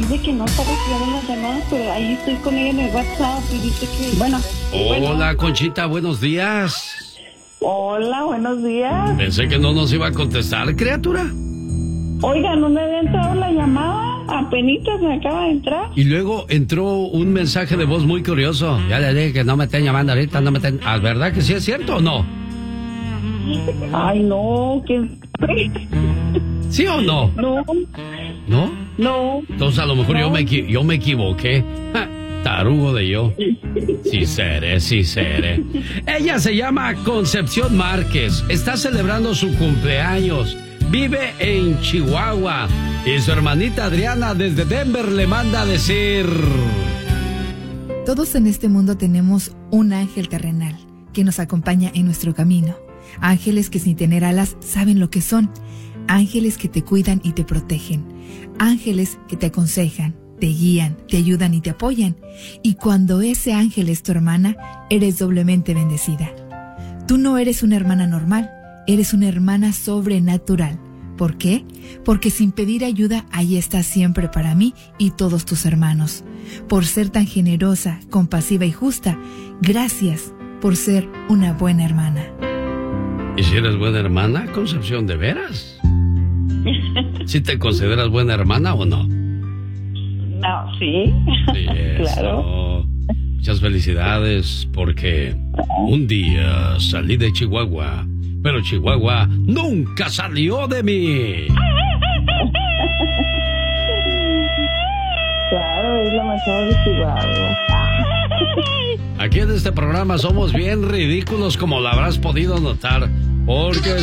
de que no está recibiendo las llamadas, pero ahí estoy con ella en el WhatsApp y dice que... Bueno. Hola, Conchita, buenos días. Hola, buenos días. Pensé que no nos iba a contestar, criatura. Oiga, no me había entrado la llamada, apenitas me acaba de entrar. Y luego entró un mensaje de voz muy curioso. Ya le dije que no me estén llamando ahorita, no me estén... ¿Ah, verdad que sí es cierto o no? Ay, no, ¿quién? ¿Sí o no? No. ¿No? No. Entonces a lo mejor no. yo me equivoqué. Ja, tarugo de yo. Sí seré. Ella se llama Concepción Márquez. Está celebrando su cumpleaños. Vive en Chihuahua. Y su hermanita Adriana desde Denver le manda a decir... Todos en este mundo tenemos un ángel terrenal que nos acompaña en nuestro camino. Ángeles que sin tener alas saben lo que son. Ángeles que te cuidan y te protegen. Ángeles que te aconsejan, te guían, te ayudan y te apoyan. Y cuando ese ángel es tu hermana, eres doblemente bendecida. Tú no eres una hermana normal, eres una hermana sobrenatural. ¿Por qué? Porque sin pedir ayuda, ahí estás siempre para mí y todos tus hermanos. Por ser tan generosa, compasiva y justa, gracias por ser una buena hermana. ¿Y si eres buena hermana, Concepción, de veras? ¿Sí te consideras buena hermana o no? No, sí. Sí, Claro. Muchas felicidades, porque un día salí de Chihuahua, pero Chihuahua nunca salió de mí. Claro, es la mejor de Chihuahua. Aquí en este programa somos bien ridículos, como lo habrás podido notar, porque